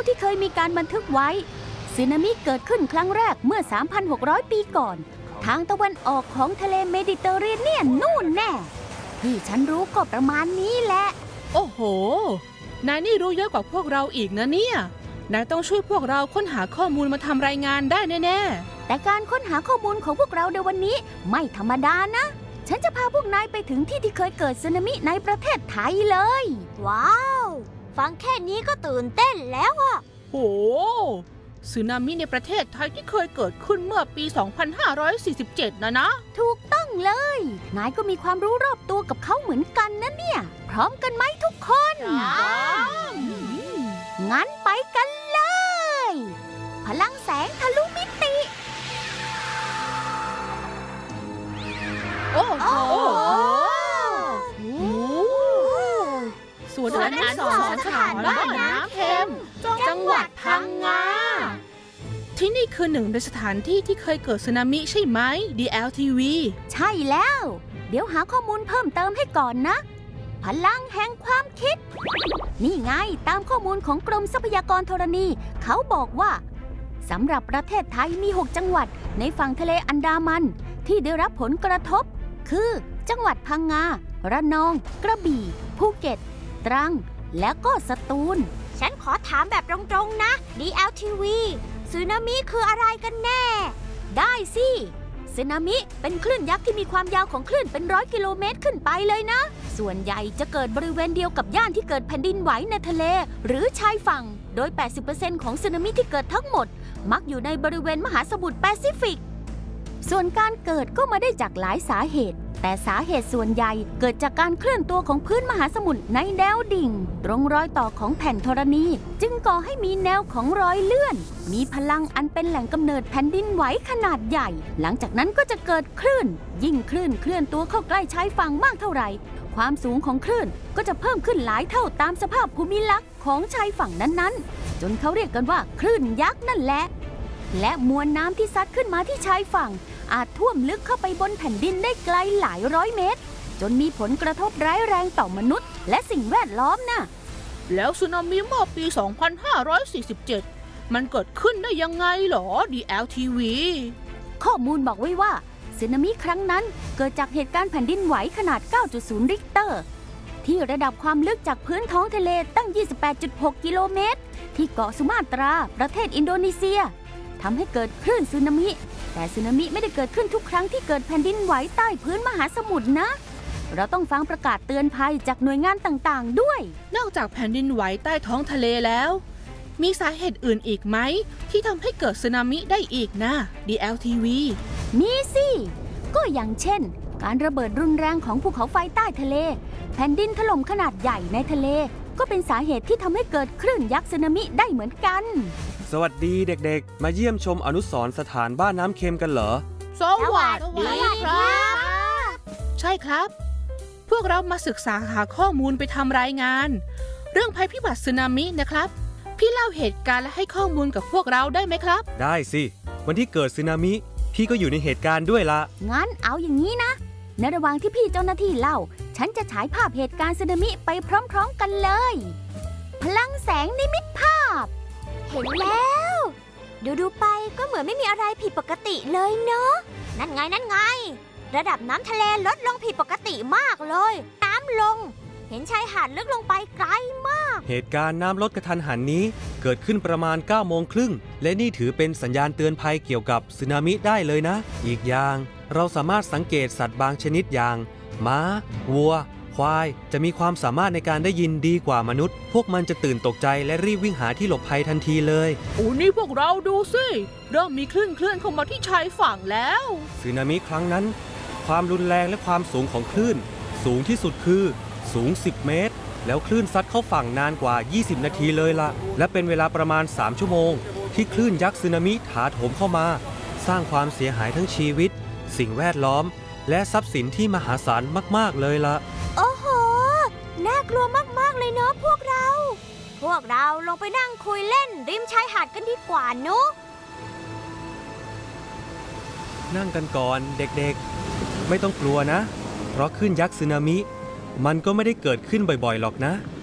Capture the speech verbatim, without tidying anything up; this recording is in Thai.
ที่เคยมีการบันทึกไว้สึนามิเกิดขึ้นครั้งแรกเมื่อ สามพันหกร้อย ปีก่อนทางตะวันออกของทะเลเมดิเตอร์เรเนียนนู่นแน่ที่ฉันรู้ก็ประมาณนี้แหละโอ้โหนายนี่รู้เยอะกว่าพวกเราอีกนะเนี่ยนายต้องช่วยพวกเราค้นหาข้อมูลมาทำรายงานได้แน่ๆแต่การค้นหาข้อมูลของพวกเราในวันนี้ไม่ธรรมดานะฉันจะพาพวกนายไปถึงที่ที่เคยเกิดสึนามิในประเทศไทยเลยว้าวฟังแค่นี้ก็ตื่นเต้นแล้วอะโหสึนามิในประเทศไทยที่เคยเกิดขึ้นเมื่อปี สองพันห้าร้อยสี่สิบเจ็ด นะนะถูกต้องเลยนายก็มีความรู้รอบตัวกับเขาเหมือนกันนะเนี่ยพร้อมกันไหมทุกคนงั้นไปกันเลยพลังแสงทะลุมิติโอ้โหสวนอนุสรณ์สถานบ้านน้ำเค็มจังหวัดพังงาที่นี่คือหนึ่งในสถานที่ที่เคยเกิดสึนามิใช่ไหม ดี แอล ที วีใช่แล้วเดี๋ยวหาข้อมูลเพิ่มเติมให้ก่อนนะพลังแห่งความคิดนี่ไงตามข้อมูลของกรมทรัพยากรธรณีเขาบอกว่าสำหรับประเทศไทยมีหกจังหวัดในฝั่งทะเลอันดามันที่ได้รับผลกระทบคือจังหวัดพังงาระนองกระบี่ภูเก็ตตรังและก็สตูลฉันขอถามแบบตรงๆนะ ดี แอล ที วี สึนามิคืออะไรกันแน่ได้สิสึนามิเป็นคลื่นยักษ์ที่มีความยาวของคลื่นเป็นร้อยกิโลเมตรขึ้นไปเลยนะส่วนใหญ่จะเกิดบริเวณเดียวกับย่านที่เกิดแผ่นดินไหวในทะเลหรือชายฝั่งโดย แปดสิบเปอร์เซ็นต์ ของสึนามิที่เกิดทั้งหมดมักอยู่ในบริเวณมหาสมุทรแปซิฟิกส่วนการเกิดก็มาได้จากหลายสาเหตุแต่สาเหตุส่วนใหญ่เกิดจากการเคลื่อนตัวของพื้นมหาสมุทรในแนวดิ่งตรงรอยต่อของแผ่นธรณีจึงก่อให้มีแนวของรอยเลื่อนมีพลังอันเป็นแหล่งกำเนิดแผ่นดินไหวขนาดใหญ่หลังจากนั้นก็จะเกิดคลื่นยิ่งคลื่นเคลื่อนตัวเข้าใกล้ชายฝั่งมากเท่าไหร่ความสูงของคลื่นก็จะเพิ่มขึ้นหลายเท่าตามสภาพภูมิลักษณ์ของชายฝั่งนั้นๆจนเขาเรียกกันว่าคลื่นยักษ์นั่นแหละและมวลน้ำที่ซัดขึ้นมาที่ชายฝั่งอาจท่วมลึกเข้าไปบนแผ่นดินได้ไกลหลายร้อยเมตรจนมีผลกระทบร้ายแรงต่อมนุษย์และสิ่งแวดล้อมนะแล้วสึนามิเมื่อปี สองพันห้าร้อยสี่สิบเจ็ด มันเกิดขึ้นได้ยังไงหรอ ดี แอล ที วีข้อมูลบอกไว้ว่าสึนามิครั้งนั้นเกิดจากเหตุการณ์แผ่นดินไหวขนาด เก้าจุดศูนย์ ริกเตอร์ที่ระดับความลึกจากพื้นท้องทะเลตั้ง ยี่สิบแปดจุดหก กิโลเมตรที่เกาะสุมาตราประเทศอินโดนีเซียทำให้เกิดคลื่นสึนามิแต่สึนามิไม่ได้เกิดขึ้นทุกครั้งที่เกิดแผ่นดินไหวใต้พื้นมหาสมุทรนะเราต้องฟังประกาศเตือนภัยจากหน่วยงานต่างๆด้วยนอกจากแผ่นดินไหวใต้ท้องทะเลแล้วมีสาเหตุอื่นอีกไหมที่ทำให้เกิดสึนามิได้อีกนะ ดี แอล ที วีมีสิก็อย่างเช่นการระเบิดรุนแรงของภูเขาไฟใต้ทะเลแผ่นดินถล่มขนาดใหญ่ในทะเลก็เป็นสาเหตุที่ทำให้เกิดคลื่นยักษ์สึนามิได้เหมือนกันสวัสดีเด็กๆมาเยี่ยมชมอนุสรณ์สถานบ้านน้ำเค็มกันเหรอสวัสดีครับใช่ครับพวกเรามาศึกษาหาข้อมูลไปทำรายงานเรื่องภัยพิบัติสึนามินะครับพี่เล่าเหตุการณ์และให้ข้อมูลกับพวกเราได้ไหมครับได้สิวันที่เกิดสึนามิพี่ก็อยู่ในเหตุการณ์ด้วยละงั้นเอาอย่างนี้นะในระหว่างที่พี่เจ้าหน้าที่เล่าฉันจะฉายภาพเหตุการณ์สึนามิไปพร้อมๆกันเลยพลังแสงนิมิตภาพเห็นแล้วดูดูไปก็เหมือนไม่มีอะไรผิดปกติเลยเนอะนั่นไงนั่นไงระดับน้ำทะเลลดลงผิดปกติมากเลยน้ำลงเห็นชายหาดลึกลงไปไกลมากเหตุการณ์น้ำลดกระทันหันนี้เกิดขึ้นประมาณ เก้าโมงครึ่งและนี่ถือเป็นสัญญาณเตือนภัยเกี่ยวกับสึนามิได้เลยนะอีกอย่างเราสามารถสังเกตสัตว์บางชนิดอย่างม้าวัวควายจะมีความสามารถในการได้ยินดีกว่ามนุษย์พวกมันจะตื่นตกใจและรีบวิ่งหาที่หลบภัยทันทีเลยโอ้นี่พวกเราดูสิเริ่มมีคลื่นเคลื่อนเข้ามาที่ชายฝั่งแล้วสึนามิครั้งนั้นความรุนแรงและความสูงของคลื่นสูงที่สุดคือสูงสิบเมตรแล้วคลื่นซัดเข้าฝั่งนานกว่ายี่สิบนาทีเลยล่ะและเป็นเวลาประมาณสามชั่วโมงที่คลื่นยักษ์สึนามิถาโถมเข้ามาสร้างความเสียหายทั้งชีวิตสิ่งแวดล้อมและทรัพย์สินที่มหาศาลมากๆเลยล่ะโอ้โหน่ากลัวมากๆเลยเนาะพวกเราพวกเราลงไปนั่งคุยเล่นริมชายหาดกันดีกว่าเนาะนั่งกันก่อนเด็กๆไม่ต้องกลัวนะเพราะคลื่นยักษ์สึนามิมันก็ไม่ได้เกิดขึ้นบ่อยๆหรอกนะ